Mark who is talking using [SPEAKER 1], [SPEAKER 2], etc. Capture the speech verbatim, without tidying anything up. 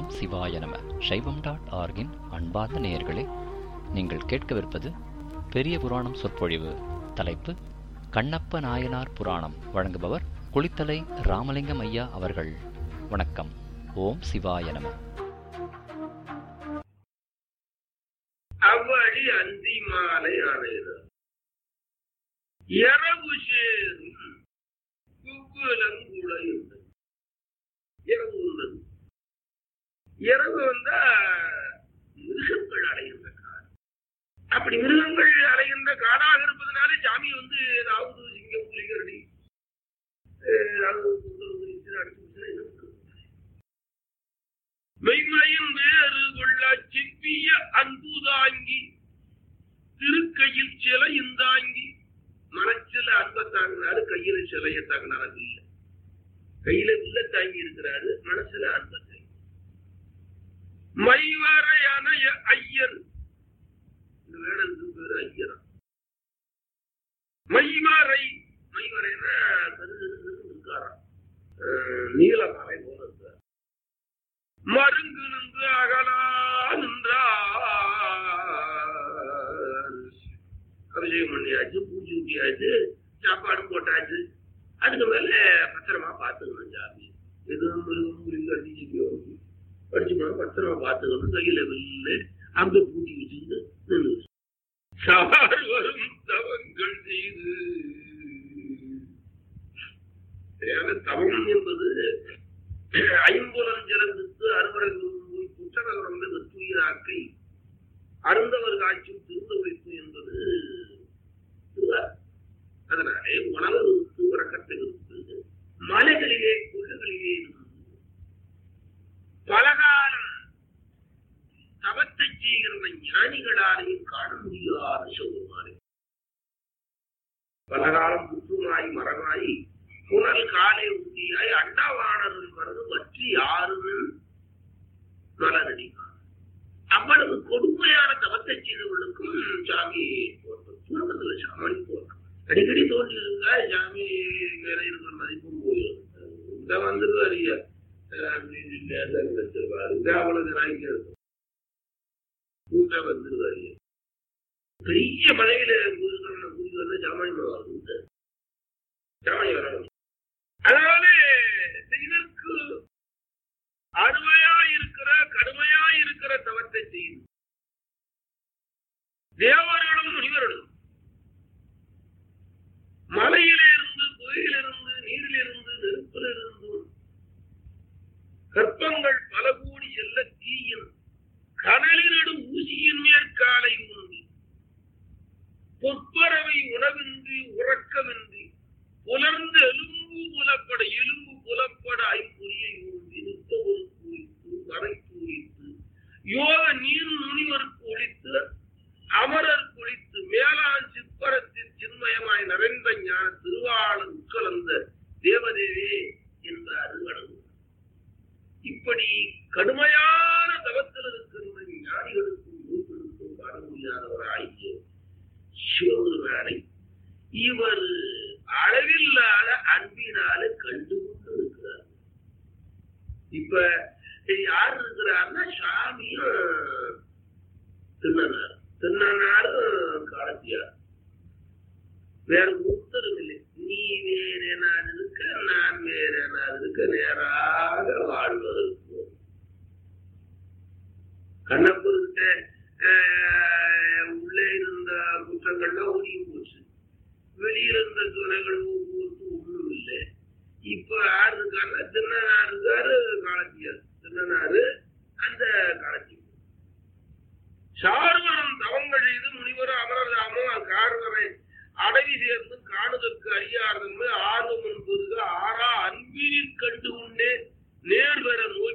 [SPEAKER 1] ஓம் சிவாய நம. சைவம் டாட் ஆர்கின் அன்பார்ந்த நேயர்களே, நீங்கள் கேட்கவிருப்பது பெரிய புராணம் சொற்பொழிவு. தலைப்பு கண்ணப்ப நாயனார் புராணம். வழங்குபவர் குளித்தலை ராமலிங்கம் ஐயா அவர்கள். வணக்கம். ஓம் சிவாய நம.
[SPEAKER 2] அவ்வழி அந்தி மாலை அணையினர் இரவு சேரும் குக்குலங்குளையுண்டு. இரவு உள்ளது. இரவு வந்தா மிருகங்கள் அலைகின்ற காடு. அப்படி மிருகங்கள் அலைகின்ற காடாக இருப்பதனாலே சாமி வந்து ஏதாவது சிங்கம் புலிகரடி மெய்மையின் வேறு கொள்ள சிப்பிய அன்பு தாங்கி திருக்கையில் சிலையும் தாங்கி மனச்சில அன்பை தாங்கினாரு, கையில சிலைய தாங்கினாரு. இல்ல கையில வில்ல தாங்கி இருக்கிறாரு, மனசுல அன்பை தாங்கி. மைவரையான ஐயர், இந்த வேடத்துக்கு பேரு ஐயரா. மைவரை மைவரைன்னா கருது இருக்காராம், நீலமலை போல இருக்கார். மருங்கு நின்று அகலா நின்றார். அபிஷேகம் பண்ணியாச்சு, பூஜை ஊட்டியாச்சு, சாப்பாடு போட்டாச்சு. அதுக்கு மேல பத்திரமா பார்த்துக்கணும் சாமி. எதுவும் மிருகம் புரிந்து அடிச்சு படிச்சுக்கணும், பத்திரமா பார்த்துக்கணும். கையில வில்லு அங்க பூட்டி வச்சுட்டு நின்று சார் வரும் தவங்கள் செய்து. தவம் என்பது ஐம்புலம் ஜலந்துக்கு அறுவரை குற்றநகரம் வெற்றுயிராக்கை அருந்தவர் காட்சியும் திருந்த வைப்பு என்பது. அதனாலே உணவு விருத்து, உறக்கத்தை விருத்து, மலைகளிலே குகைகளிலே பலகாலம் தவத்தை செய்கின்ற ஞானிகளாலையும் காண முடியாத சொல்லுமாறு. பலகாலம் புற்றுமாய் மரமாய் புனல் காலை ஊட்டியாய் அண்டாவானர்கள் மருந்து பற்றி ஆறுதல் மலரடி. அவ்வளவு கொடுமையான தவத்தை செய்தவர்களுக்கும் சாமி தூரத்துல சாமி போறோம். அடிக்கடி தோன்றிருந்தா சாமி வேற இருக்கிற மதிப்பும் போயிடும். இந்த வந்துருவாரு அவ்வளவு நாய்க்கு இருக்கும். கூட்ட வந்துருவாரு. பெரிய மலையில குதிக்கு வந்து சாமானி வருது, சாமானி வர. அதனால இதற்கு அருமையா இருக்கிற கடுமையா இருக்கிற தவத்தை செய்யும் தேவர்களும் முனிவர்களும் மலையிலிருந்து, புகையிலிருந்து, நீரிலிருந்து, நெருப்பிலிருந்து கற்பங்கள் பல கூடி செல்ல தீயின் கடலினடும் ஊசியின் மேற்காலை உண்டு பொற்பறவை உணவின்றி உறக்கமின்றி புலர்ந்து எலும்பு புலப்பட எலும்பு புலப்பட ஐம்பொறியை ஊன்றி நித்தவருக்கு ஒழித்து மறைத்து ஒழித்து யோக நீர் முனிவருக்கு ஒழித்து அமரருக்கு ஒழித்து மேலாண் சிற்பரத்தின் சின்மயமாய் நிறைந்த ஞான திருவாளர் உட்கலந்த தேவதேவே என்ற அருவடங்கு. இப்படி கடுமையான தவத்தில் இருக்கின்ற ஞானிகளுக்கும் நூல்களுக்கும் காண முடியாதவராகிய சிவபெருமானை இவர் அளவில்லாத அன்பினால கண்டு கொண்டு இருக்கிறார். இப்ப யார் இருக்கிறார்னா சாமியும் திண்ணனார், திண்ணனாரும் காலத்தியார். வேற ஒருத்தரும் இல்லை. நீ வேற நான் இருக்க, நான் வேற நான் இருக்க, நேராக வாழ்வதற்கு கண்ணப்பர்கிட்ட உள்ளே இருந்த குற்றங்கள்லாம் ஓடியும் போச்சு. வெளியிருந்த துறைகள் ஒவ்வொருக்கும் ஒன்றும் இல்லை. இப்ப யாரு இருக்காருன்னா திண்ணனார் இருக்காரு, காலத்தியார். திண்ணனாரு அந்த காலத்தி சார்வரம் தவங்கள் செய்து முனிவரும் அமரராமும் கார்வரை அடவி சேர்ந்து காணுதற்கு அறியார்தன்மை